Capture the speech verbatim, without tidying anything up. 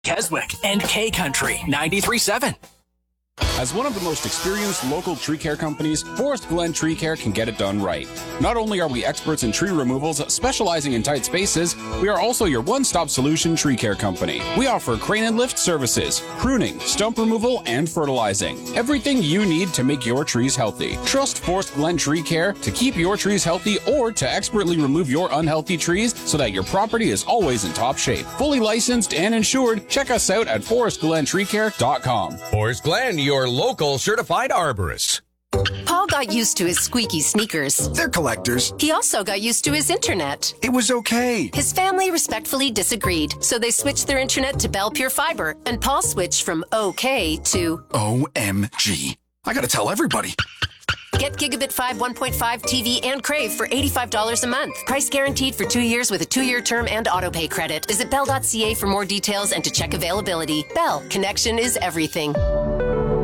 Keswick and K Country ninety-three point seven. As one of the most experienced local tree care companies, Forest Glen Tree Care can get it done right. Not only are we experts in tree removals, specializing in tight spaces, we are also your one-stop solution tree care company. We offer crane and lift services, pruning, stump removal, and fertilizing. Everything you need to make your trees healthy. Trust Forest Glen Tree Care to keep your trees healthy or to expertly remove your unhealthy trees so that your property is always in top shape. Fully licensed and insured, check us out at forest glen tree care dot com. Forest Glen, your local certified arborist. Paul got used to his squeaky sneakers. They're collectors. He also got used to his internet. It was okay. His family respectfully disagreed, so they switched their internet to Bell Pure Fiber, and Paul switched from okay to O M G. I gotta tell everybody. Get Gigabit five one point five T V and Crave for eighty-five dollars a month. Price guaranteed for two years with a two-year term and autopay credit. Visit bell dot c a for more details and to check availability. Bell, connection is everything.